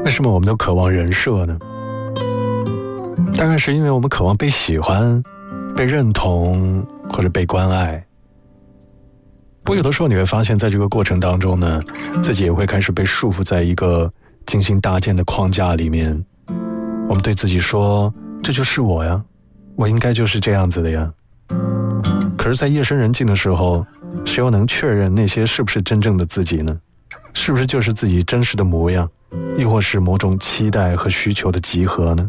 为什么我们都渴望人设呢？大概是因为我们渴望被喜欢、被认同或者被关爱。不过有的时候你会发现，在这个过程当中呢，自己也会开始被束缚在一个精心搭建的框架里面。我们对自己说，这就是我呀，我应该就是这样子的呀。可是在夜深人静的时候，谁又能确认那些是不是真正的自己呢？是不是就是自己真实的模样，亦或是某种期待和需求的集合呢？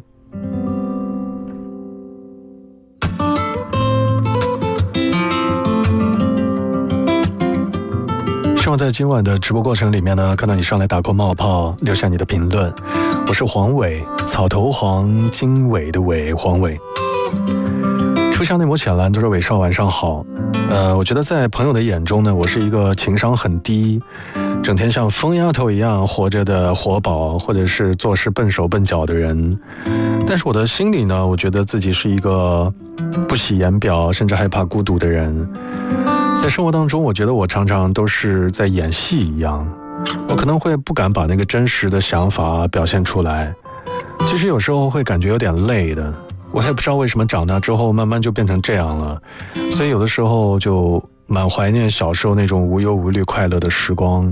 希望在今晚的直播过程里面呢，看到你上来打 call 冒泡，留下你的评论。我是黄伟，草头黄，经纬的纬，黄伟。初夏那抹浅蓝都说伟少晚上好。我觉得在朋友的眼中呢，我是一个情商很低，整天像疯丫头一样活着的活宝，或者是做事笨手笨脚的人。但是我的心里呢，我觉得自己是一个不喜言表，甚至害怕孤独的人。在生活当中，我觉得我常常都是在演戏一样，我可能会不敢把那个真实的想法表现出来。其实有时候会感觉有点累的，我也不知道为什么长大之后慢慢就变成这样了，所以有的时候就蛮怀念小时候那种无忧无虑快乐的时光。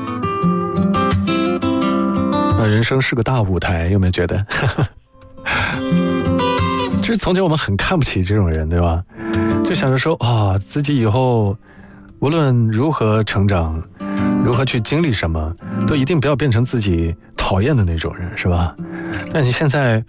人生是个大舞台，有没有觉得？其实从前我们很看不起这种人，对吧？就想着说自己以后无论如何成长，如何去经历什么，都一定不要变成自己讨厌的那种人，是吧？但你现在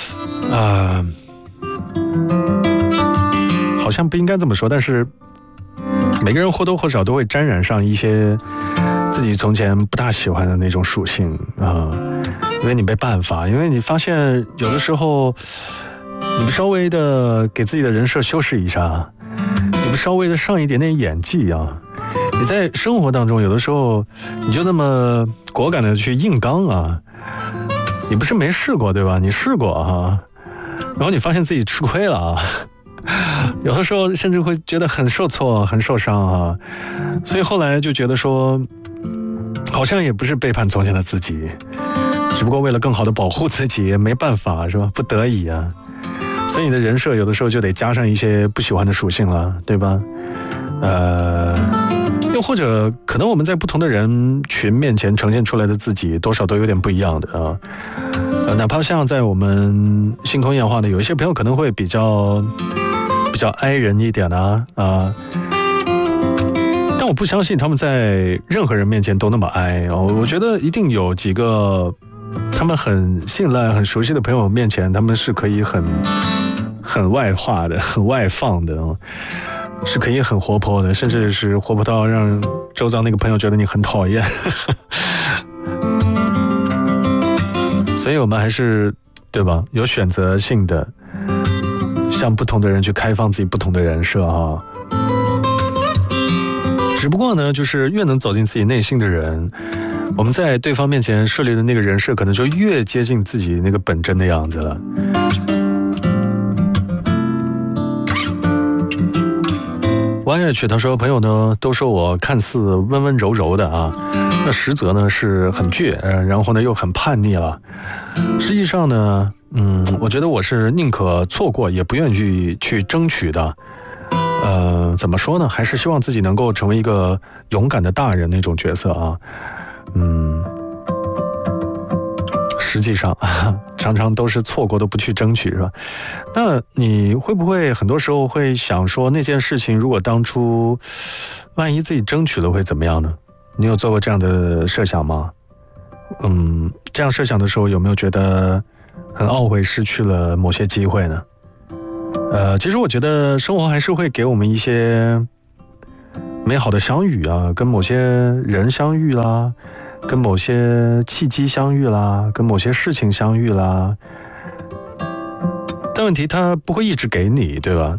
好像不应该这么说，但是每个人或多或少都会沾染上一些自己从前不大喜欢的那种属性因为你没办法，因为你发现有的时候你不稍微的给自己的人设修饰一下，你不稍微的上一点点演技你在生活当中有的时候你就那么果敢的去硬刚你不是没试过对吧？你试过然后你发现自己吃亏了有的时候甚至会觉得很受挫很受伤所以后来就觉得说好像也不是背叛从前的自己，只不过为了更好的保护自己，没办法是吧？不得已所以你的人设有的时候就得加上一些不喜欢的属性了，对吧？又或者可能我们在不同的人群面前呈现出来的自己多少都有点不一样的哪怕像在我们星空夜话的有一些朋友可能会比较哀人一点但我不相信他们在任何人面前都那么哀我觉得一定有几个他们很信赖很熟悉的朋友面前，他们是可以很外化的很外放的是可以很活泼的，甚至是活泼到让周遭那个朋友觉得你很讨厌所以我们还是对吧，有选择性的向不同的人去开放自己不同的人设只不过呢，就是越能走进自己内心的人，我们在对方面前设立的那个人设可能就越接近自己那个本真的样子了。YH 他说朋友呢都说我看似温温柔柔的那实则呢是很倔然后呢又很叛逆了。实际上呢我觉得我是宁可错过也不愿意去争取的。怎么说呢，还是希望自己能够成为一个勇敢的大人那种角色实际上常常都是错过都不去争取，是吧？那你会不会很多时候会想说，那件事情如果当初万一自己争取了会怎么样呢？你有做过这样的设想吗？这样设想的时候有没有觉得很懊悔失去了某些机会呢？其实我觉得生活还是会给我们一些美好的相遇跟某些人相遇啦，跟某些契机相遇啦，跟某些事情相遇啦。但问题它不会一直给你，对吧？